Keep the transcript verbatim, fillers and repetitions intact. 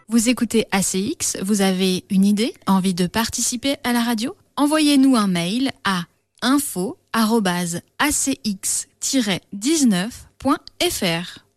Vous écoutez A C X, vous avez une idée, envie de participer à la radio ? Envoyez-nous un mail à info arobase a c x tiret dix-neuf point f r.